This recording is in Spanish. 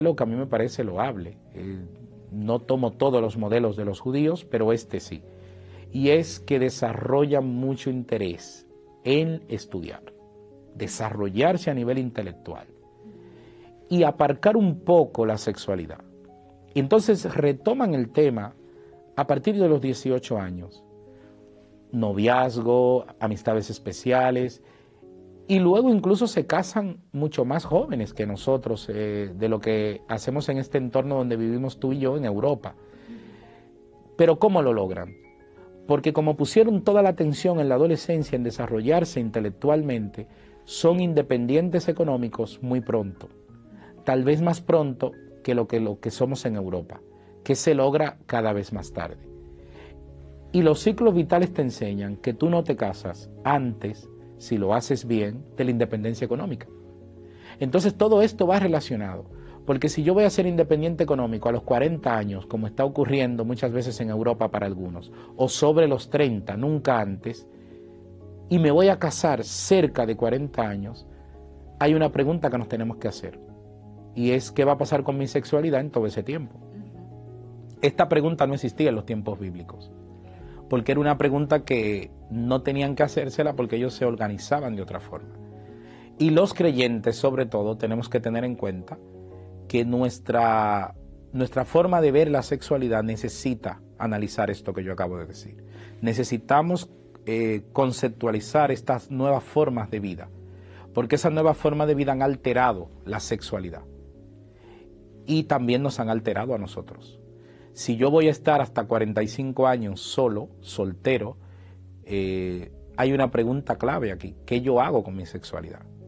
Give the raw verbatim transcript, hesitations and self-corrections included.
lo que a mí me parece loable. Eh, no tomo todos los modelos de los judíos, pero este sí. Y es que desarrollan mucho interés en estudiar, desarrollarse a nivel intelectual y aparcar un poco la sexualidad. Y entonces retoman el tema a partir de los dieciocho años. Noviazgo, amistades especiales, y luego incluso se casan mucho más jóvenes que nosotros, eh, de lo que hacemos en este entorno donde vivimos tú y yo en Europa. Pero ¿cómo lo logran? Porque como pusieron toda la atención en la adolescencia en desarrollarse intelectualmente, son independientes económicos muy pronto, tal vez más pronto que lo que, lo que somos en Europa, que se logra cada vez más tarde. Y los ciclos vitales te enseñan que tú no te casas antes, si lo haces bien, de la independencia económica. Entonces todo esto va relacionado, porque si yo voy a ser independiente económico a los cuarenta años, como está ocurriendo muchas veces en Europa para algunos, o sobre los treinta, nunca antes, y me voy a casar cerca de cuarenta años, hay una pregunta que nos tenemos que hacer, y es ¿qué va a pasar con mi sexualidad en todo ese tiempo? Esta pregunta no existía en los tiempos bíblicos, porque era una pregunta que no tenían que hacérsela porque ellos se organizaban de otra forma. Y los creyentes, sobre todo, tenemos que tener en cuenta que nuestra, nuestra forma de ver la sexualidad necesita analizar esto que yo acabo de decir. Necesitamos eh, conceptualizar estas nuevas formas de vida, porque esas nuevas formas de vida han alterado la sexualidad y también nos han alterado a nosotros. Si yo voy a estar hasta cuarenta y cinco años solo, soltero, eh, hay una pregunta clave aquí. ¿Qué yo hago con mi sexualidad?